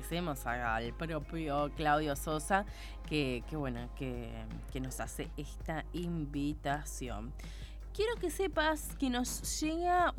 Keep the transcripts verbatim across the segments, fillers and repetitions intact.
agradecemos al propio Claudio Sosa que, que bueno, que, que nos hace esta invitación. Quiero que sepas que nos llega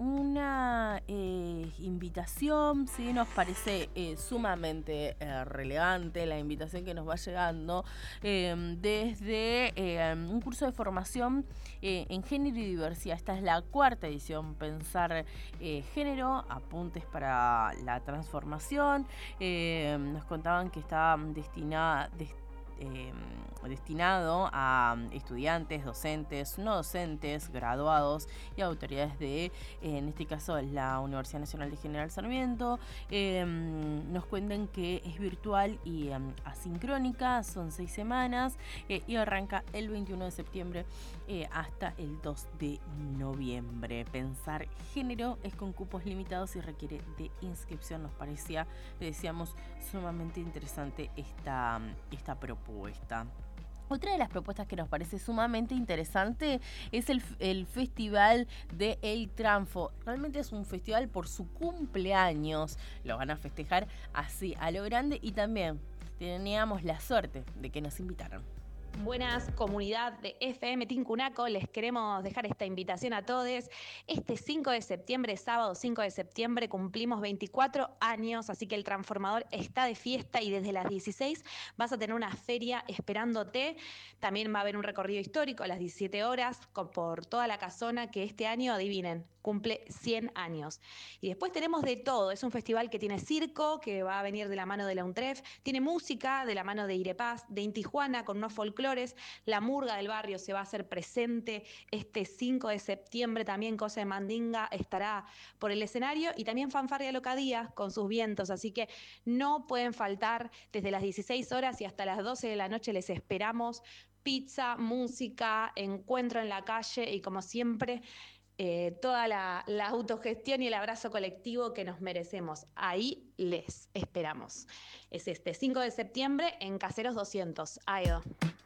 una eh, invitación, ¿sí? Nos parece eh, sumamente eh, relevante la invitación que nos va llegando eh, desde eh, un curso de formación eh, en género y diversidad. Esta es la cuarta edición, Pensar eh, Género, apuntes para la transformación. Eh, nos contaban que estaba destinada... Dest Eh, destinado a estudiantes, docentes, no docentes, graduados y autoridades de, eh, en este caso, la Universidad Nacional de General Sarmiento. Eh, nos cuentan que es virtual y eh, asincrónica, son seis semanas eh, y arranca el veintiuno de septiembre eh, hasta el dos de noviembre. Pensar Género es con cupos limitados y requiere de inscripción. Nos parecía, le decíamos, sumamente interesante esta, esta propuesta. Otra de las propuestas que nos parece sumamente interesante es el, el Festival de El Tranfo. Realmente es un festival por su cumpleaños. Lo van a festejar así a lo grande y también teníamos la suerte de que nos invitaron. Buenas, comunidad de F M Tincunaco, les queremos dejar esta invitación a todos. Este cinco de septiembre, sábado cinco de septiembre, cumplimos veinticuatro años, así que el Transformador está de fiesta y desde las dieciséis vas a tener una feria esperándote. También va a haber un recorrido histórico a las diecisiete horas por toda la casona que este año, adivinen, cumple cien años. Y después tenemos de todo, es un festival que tiene circo, que va a venir de la mano de la UNTREF, tiene música de la mano de Irepaz, de Inti Juana con unos folclores, la murga del barrio se va a hacer presente este cinco de septiembre, también Cosa de Mandinga estará por el escenario y también Fanfarria Locadía con sus vientos, así que no pueden faltar desde las dieciséis horas y hasta las doce de la noche les esperamos. Pizza, música, encuentro en la calle y como siempre Eh, toda la, la autogestión y el abrazo colectivo que nos merecemos. Ahí les esperamos. Es este cinco de septiembre en Caseros doscientos. Aedo.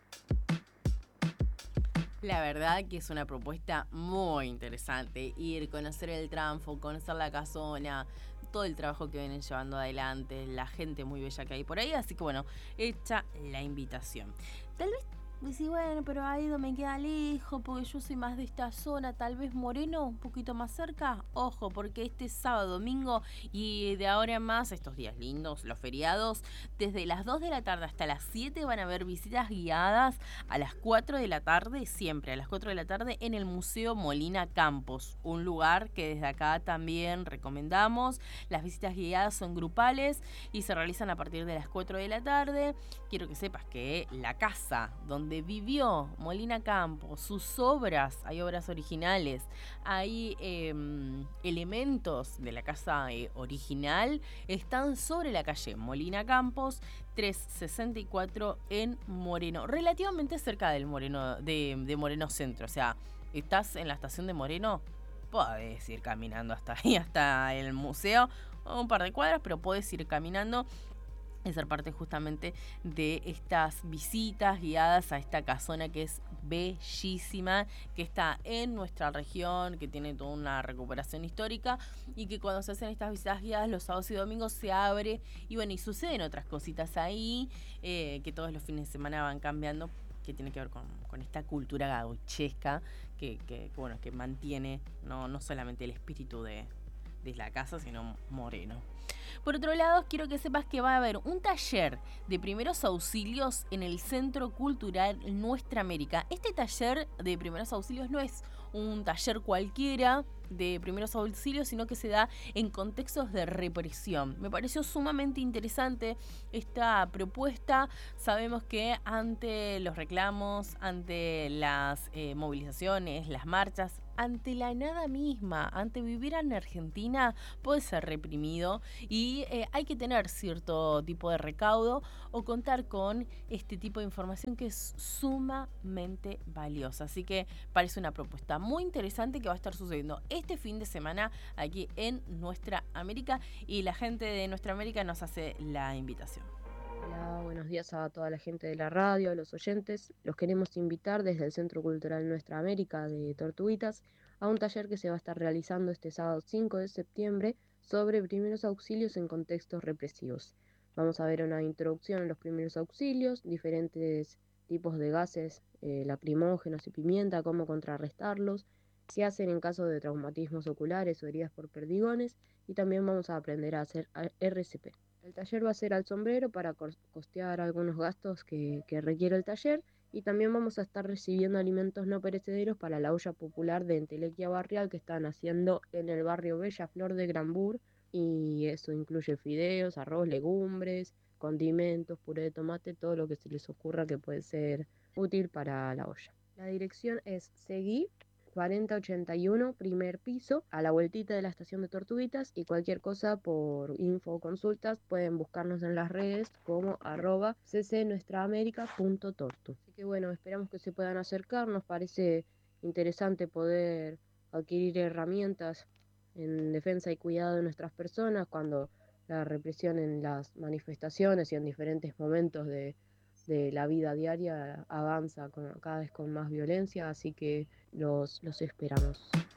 La verdad que es una propuesta muy interesante. Ir, conocer el Tranfo, conocer la casona, todo el trabajo que vienen llevando adelante, la gente muy bella que hay por ahí. Así que bueno, hecha la invitación. Tal vez decís, bueno, pero Aedo me queda lejos porque yo soy más de esta zona, tal vez Moreno, un poquito más cerca. Ojo, porque este sábado, domingo y de ahora en más, estos días lindos, los feriados, desde las dos de la tarde hasta las siete van a haber visitas guiadas a las cuatro de la tarde, siempre a las cuatro de la tarde, en el Museo Molina Campos, un lugar que desde acá también recomendamos. Las visitas guiadas son grupales y se realizan a partir de las cuatro de la tarde. Quiero que sepas que la casa donde donde vivió Molina Campos, sus obras, hay obras originales, hay eh, elementos de la casa eh, original, están sobre la calle Molina Campos, trescientos sesenta y cuatro en Moreno, relativamente cerca del Moreno, de, de Moreno Centro, o sea, estás en la estación de Moreno, podés ir caminando hasta ahí, hasta el museo, un par de cuadras, pero podés ir caminando y ser parte justamente de estas visitas guiadas a esta casona que es bellísima, que está en nuestra región, que tiene toda una recuperación histórica y que cuando se hacen estas visitas guiadas los sábados y domingos se abre y bueno, y suceden otras cositas ahí eh, que todos los fines de semana van cambiando, que tiene que ver con, con esta cultura gauchesca que, que, que, bueno, que mantiene no, no solamente el espíritu de, de la casa, sino Moreno. Por otro lado, quiero que sepas que va a haber un taller de primeros auxilios en el Centro Cultural Nuestra América. Este taller de primeros auxilios no es un taller cualquiera de primeros auxilios, sino que se da en contextos de represión. Me pareció sumamente interesante esta propuesta. Sabemos que ante los reclamos, ante las eh, movilizaciones, las marchas, ante la nada misma, ante vivir en Argentina, puede ser reprimido y eh, hay que tener cierto tipo de recaudo o contar con este tipo de información que es sumamente valiosa. Así que parece una propuesta muy interesante que va a estar sucediendo este fin de semana aquí en Nuestra América y la gente de Nuestra América nos hace la invitación. Hola, buenos días a toda la gente de la radio, a los oyentes. Los queremos invitar desde el Centro Cultural Nuestra América de Tortuguitas a un taller que se va a estar realizando este sábado cinco de septiembre sobre primeros auxilios en contextos represivos. Vamos a ver una introducción en los primeros auxilios, diferentes tipos de gases eh, lacrimógenos y pimienta, cómo contrarrestarlos, qué hacer en caso de traumatismos oculares o heridas por perdigones, y también vamos a aprender a hacer R C P. El taller va a ser al sombrero para costear algunos gastos que, que requiere el taller, y también vamos a estar recibiendo alimentos no perecederos para la olla popular de entelequia barrial que están haciendo en el barrio Bella Flor de Granbur, y eso incluye fideos, arroz, legumbres, condimentos, puré de tomate, todo lo que se les ocurra que puede ser útil para la olla. La dirección es Seguí cuarenta ochenta y uno, primer piso, a la vueltita de la estación de Tortuguitas, y cualquier cosa por info o consultas pueden buscarnos en las redes como arroba ccnuestraamerica.tortu. Así que bueno, esperamos que se puedan acercar, nos parece interesante poder adquirir herramientas en defensa y cuidado de nuestras personas cuando la represión en las manifestaciones y en diferentes momentos de, de la vida diaria avanza con, cada vez con más violencia, así que los, los esperamos.